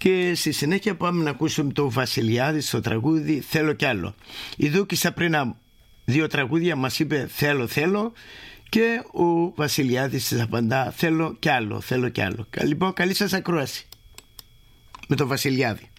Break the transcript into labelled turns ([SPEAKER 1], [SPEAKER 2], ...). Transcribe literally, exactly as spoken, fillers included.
[SPEAKER 1] Και στη συνέχεια πάμε να ακούσουμε το Βασιλιάδη στο τραγούδι «Θέλω κι άλλο». Η Δούκισσα πριν από δύο τραγούδια μας είπε «Θέλω, θέλω» και ο Βασιλιάδης της απαντά «Θέλω κι άλλο, θέλω κι άλλο». Λοιπόν, καλή σας ακρόαση με το Βασιλιάδη.